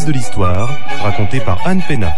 coulisses de l'histoire, racontées par Anne Pénat.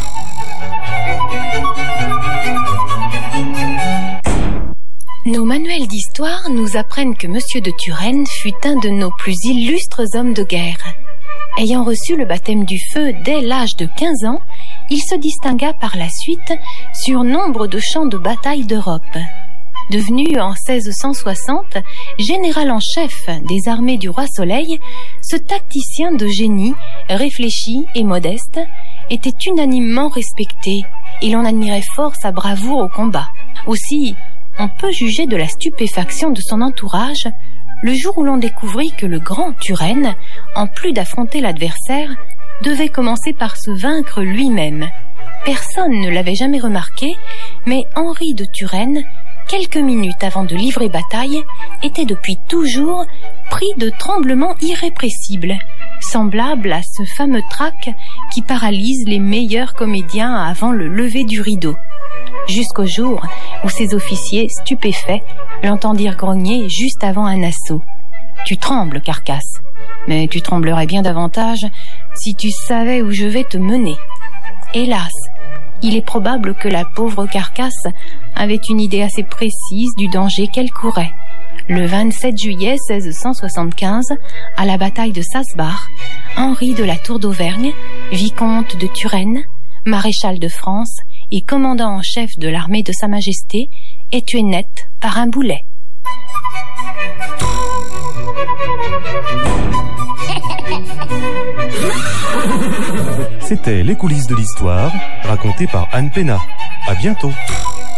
Nos manuels d'histoire nous apprennent que Monsieur de Turenne fut un de nos plus illustres hommes de guerre. Ayant reçu le baptême du feu dès l'âge de 15 ans, il se distingua par la suite sur nombre de champs de bataille d'Europe. Devenu en 1660 général en chef des armées du roi Soleil, ce tacticien de génie, réfléchi et modeste, était unanimement respecté et l'on admirait fort sa bravoure au combat. Aussi, on peut juger de la stupéfaction de son entourage le jour où l'on découvrit que le grand Turenne, en plus d'affronter l'adversaire, devait commencer par se vaincre lui-même. Personne ne l'avait jamais remarqué, mais Henri de Turenne, quelques minutes avant de livrer bataille, était depuis toujours pris de tremblements irrépressibles, semblables à ce fameux trac qui paralyse les meilleurs comédiens avant le lever du rideau. Jusqu'au jour où ses officiers, stupéfaits, l'entendirent grogner juste avant un assaut. « Tu trembles, Carcasse, mais tu tremblerais bien davantage si tu savais où je vais te mener. » Hélas, il est probable que la pauvre Carcasse avait une idée assez précise du danger qu'elle courait. Le 27 juillet 1675, à la bataille de Sasbach, Henri de la Tour d'Auvergne, vicomte de Turenne, maréchal de France et commandant en chef de l'armée de Sa Majesté, est tué net par un boulet. C'était les coulisses de l'histoire, racontées par Anne Pénat. À bientôt.